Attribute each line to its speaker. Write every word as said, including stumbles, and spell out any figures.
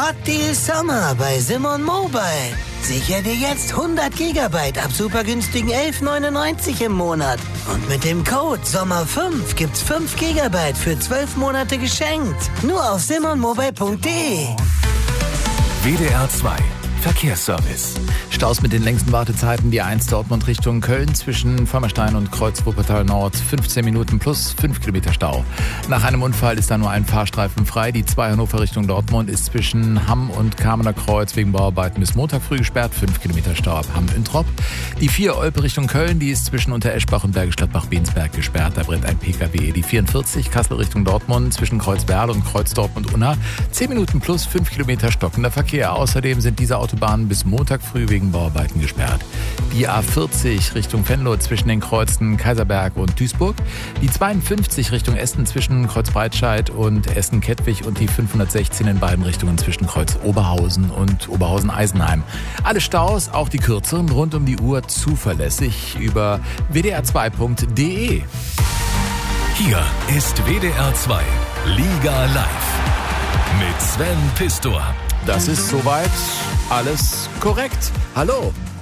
Speaker 1: Hot Deal Sommer bei Simon Mobile. Sicher dir jetzt hundert Gigabyte ab super günstigen elf neunundneunzig im Monat. Und mit dem Code Sommer fünf gibt's fünf Gigabyte für zwölf Monate geschenkt. Nur auf simon mobile punkt de.
Speaker 2: W D R zwei Verkehrsservice.
Speaker 3: Staus mit den längsten Wartezeiten, die A eins Dortmund Richtung Köln zwischen Förmerstein und Kreuz Wuppertal Nord, fünfzehn Minuten plus fünf Kilometer Stau. Nach einem Unfall ist da nur ein Fahrstreifen frei. Die zwei Hannover Richtung Dortmund ist zwischen Hamm und Kamener Kreuz wegen Bauarbeiten bis Montag früh gesperrt, fünf Kilometer Stau ab Hamm-Üntrop. Die vier Olpe Richtung Köln, die ist zwischen Untereschbach und Bergisch Gladbach-Bensberg gesperrt, da brennt ein P K W. Die vierundvierzig Kassel Richtung Dortmund zwischen Kreuzberl und Kreuz Dortmund-Unna, zehn Minuten plus fünf Kilometer stockender Verkehr. Außerdem sind diese Autobahnen bis Montag früh wegen Bauarbeiten gesperrt. Die A vierzig Richtung Venlo zwischen den Kreuzen Kaiserberg und Duisburg. Die zweiundfünfzig Richtung Essen zwischen Kreuz Breitscheid und Essen-Kettwig und die fünfhundertsechzehn in beiden Richtungen zwischen Kreuz Oberhausen und Oberhausen-Eisenheim. Alle Staus, auch die kürzeren, rund um die Uhr zuverlässig über w d r zwei punkt de.
Speaker 2: Hier ist W D R zwei Liga Live mit Sven Pistor.
Speaker 3: Das ist soweit alles korrekt. Hallo.